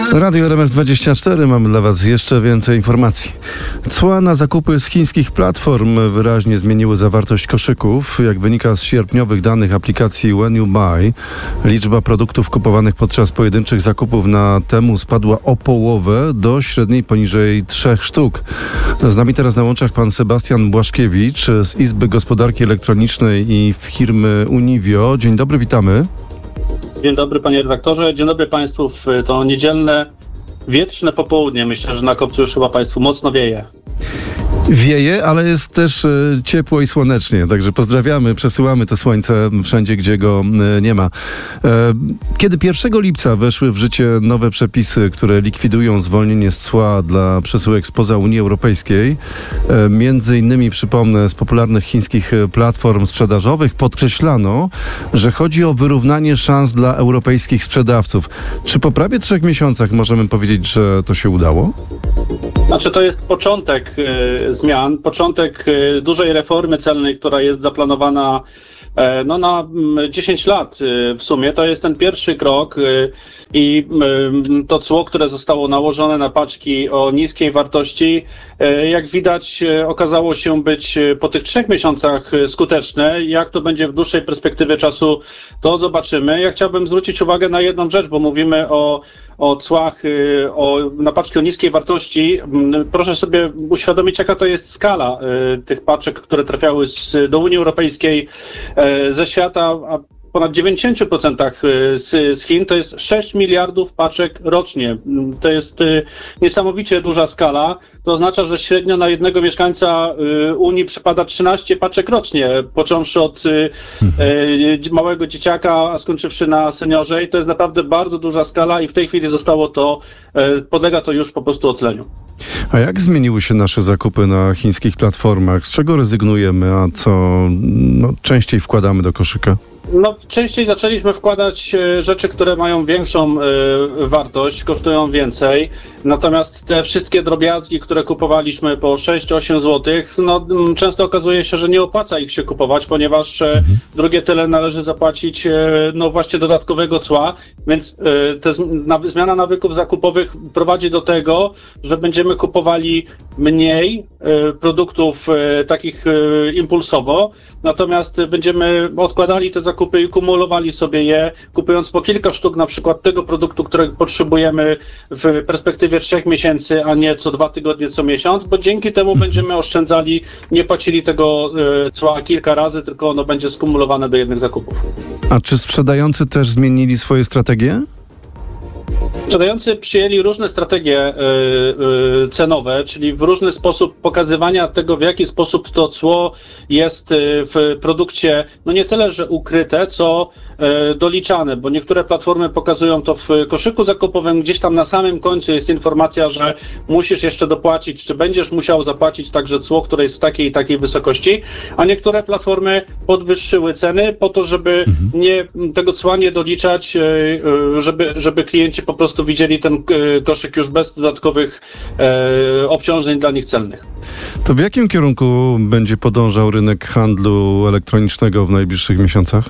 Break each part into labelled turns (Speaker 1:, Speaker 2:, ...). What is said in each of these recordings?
Speaker 1: Radio RMF24, mamy dla Was jeszcze więcej informacji. Cła na zakupy z chińskich platform wyraźnie zmieniły zawartość koszyków. Jak wynika z sierpniowych danych aplikacji When You Buy, liczba produktów kupowanych podczas pojedynczych zakupów na Temu spadła o połowę do średniej poniżej 3 sztuk. Z nami teraz na łączach pan Sebastian Błaszkiewicz z Izby Gospodarki Elektronicznej i firmy Univio. Dzień dobry, witamy.
Speaker 2: Dzień dobry panie redaktorze, dzień dobry państwu w to niedzielne, wietrzne popołudnie. Myślę, że na kopcu już chyba państwu mocno wieje.
Speaker 1: Wieje, ale jest też ciepło i słonecznie, także pozdrawiamy, przesyłamy to słońce wszędzie, gdzie go nie ma. Kiedy 1 lipca weszły w życie nowe przepisy, które likwidują zwolnienie z cła dla przesyłek spoza Unii Europejskiej, między innymi, przypomnę, z popularnych chińskich platform sprzedażowych, podkreślano, że chodzi o wyrównanie szans dla europejskich sprzedawców. Czy po prawie 3 miesiącach możemy powiedzieć, że to się udało?
Speaker 2: Znaczy, to jest początek zmian, początek dużej reformy celnej, która jest zaplanowana na 10 lat w sumie. To jest ten pierwszy krok i to cło, które zostało nałożone na paczki o niskiej wartości, jak widać, okazało się być po tych 3 miesiącach skuteczne. Jak to będzie w dłuższej perspektywie czasu, to zobaczymy. Ja chciałbym zwrócić uwagę na jedną rzecz, bo mówimy o cłach na paczki o niskiej wartości. Proszę sobie uświadomić, jaka to jest skala tych paczek, które trafiały do Unii Europejskiej ze świata, a ponad 90% z Chin to jest 6 miliardów paczek rocznie. To jest niesamowicie duża skala. To oznacza, że średnio na jednego mieszkańca Unii przypada 13 paczek rocznie, począwszy od małego dzieciaka, a skończywszy na seniorze. I to jest naprawdę bardzo duża skala i w tej chwili podlega to już po prostu ocleniu.
Speaker 1: A jak zmieniły się nasze zakupy na chińskich platformach? Z czego rezygnujemy, a co częściej wkładamy do koszyka?
Speaker 2: Częściej zaczęliśmy wkładać rzeczy, które mają większą wartość, kosztują więcej. Natomiast te wszystkie drobiazgi, które kupowaliśmy po 6-8 zł, często okazuje się, że nie opłaca ich się kupować, ponieważ drugie tyle należy zapłacić właśnie dodatkowego cła. Więc zmiana nawyków zakupowych prowadzi do tego, że będziemy kupowali mniej produktów takich impulsowo, natomiast będziemy odkładali te zakupy i kumulowali sobie je, kupując po kilka sztuk na przykład tego produktu, którego potrzebujemy w perspektywie 3 miesięcy, a nie co 2 tygodnie, co miesiąc, bo dzięki temu będziemy oszczędzali, nie płacili tego cła kilka razy, tylko ono będzie skumulowane do jednych zakupów.
Speaker 1: A czy sprzedający też zmienili swoje strategie?
Speaker 2: Sprzedający przyjęli różne strategie cenowe, czyli w różny sposób pokazywania tego, w jaki sposób to cło jest w produkcie, nie tyle, że ukryte, co doliczane, bo niektóre platformy pokazują to w koszyku zakupowym, gdzieś tam na samym końcu jest informacja, że musisz jeszcze dopłacić, czy będziesz musiał zapłacić także cło, które jest w takiej i takiej wysokości, a niektóre platformy podwyższyły ceny po to, żeby tego cła nie doliczać, żeby klienci po prostu widzieli ten koszyk już bez dodatkowych obciążeń dla nich celnych.
Speaker 1: To w jakim kierunku będzie podążał rynek handlu elektronicznego w najbliższych miesiącach?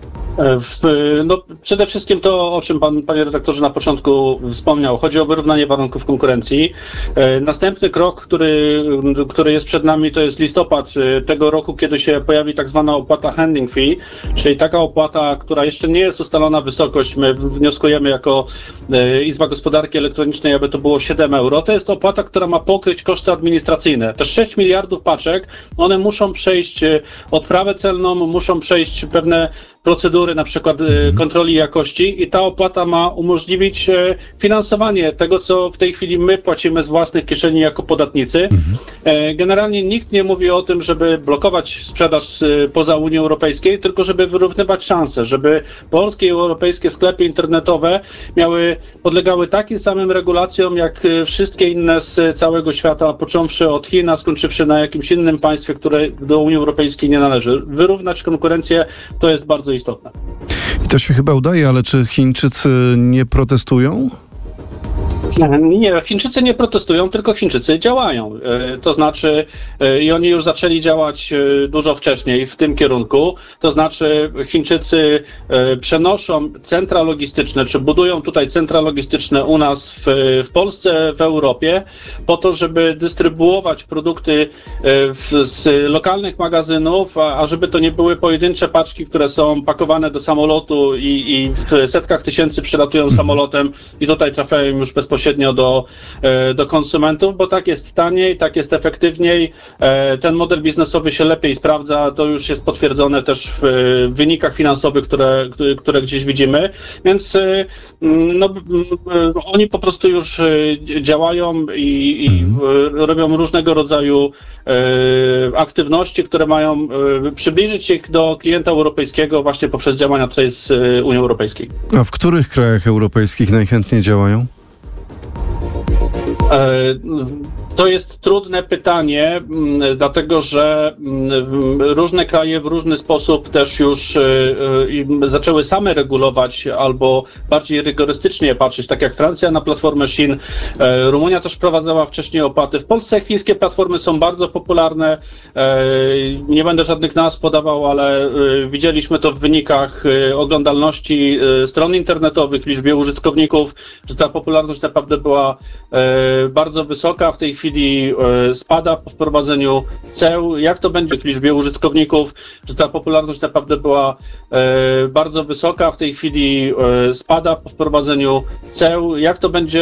Speaker 2: Przede wszystkim to, o czym panie redaktorze na początku wspomniał, chodzi o wyrównanie warunków konkurencji. Następny krok, który jest przed nami, to jest listopad tego roku, kiedy się pojawi tak zwana opłata handling fee, czyli taka opłata, która jeszcze nie jest ustalona wysokość. My wnioskujemy jako Izba Gospodarki Elektronicznej, aby to było 7 euro. To jest opłata, która ma pokryć koszty administracyjne. Te 6 miliardów paczek, one muszą przejść odprawę celną, muszą przejść pewne procedury, na przykład kontroli jakości, i ta opłata ma umożliwić finansowanie tego, co w tej chwili my płacimy z własnych kieszeni jako podatnicy. Generalnie nikt nie mówi o tym, żeby blokować sprzedaż poza Unią Europejską, tylko żeby wyrównywać szanse, żeby polskie i europejskie sklepy internetowe podlegały takim samym regulacjom, jak wszystkie inne z całego świata, począwszy od Chin, a skończywszy na jakimś innym państwie, które do Unii Europejskiej nie należy. Wyrównać konkurencję to jest bardzo istotne.
Speaker 1: I to się chyba udaje, ale czy Chińczycy nie protestują?
Speaker 2: Nie, Chińczycy nie protestują, tylko Chińczycy działają. To znaczy, i oni już zaczęli działać dużo wcześniej w tym kierunku, to znaczy Chińczycy przenoszą centra logistyczne, czy budują tutaj centra logistyczne u nas w Polsce, w Europie, po to, żeby dystrybuować produkty z lokalnych magazynów, a żeby to nie były pojedyncze paczki, które są pakowane do samolotu i w setkach tysięcy przylatują samolotem i tutaj trafiają już bezpośrednio do konsumentów, bo tak jest taniej, tak jest efektywniej, ten model biznesowy się lepiej sprawdza, to już jest potwierdzone też w wynikach finansowych, które gdzieś widzimy, więc oni po prostu już działają i robią różnego rodzaju aktywności, które mają przybliżyć się do klienta europejskiego właśnie poprzez działania tutaj z Unią Europejskiej.
Speaker 1: A w których krajach europejskich najchętniej działają?
Speaker 2: To jest trudne pytanie, dlatego że różne kraje w różny sposób też już zaczęły same regulować albo bardziej rygorystycznie patrzeć, tak jak Francja na platformę Shein. Rumunia też wprowadzała wcześniej opłaty. W Polsce chińskie platformy są bardzo popularne. Nie będę żadnych nazw podawał, ale widzieliśmy to w wynikach oglądalności stron internetowych, liczbie użytkowników, że ta popularność naprawdę była bardzo wysoka. W tej chwili spada po wprowadzeniu ceł. Jak to będzie w liczbie użytkowników, że ta popularność naprawdę była bardzo wysoka. W tej chwili spada po wprowadzeniu ceł. Jak to będzie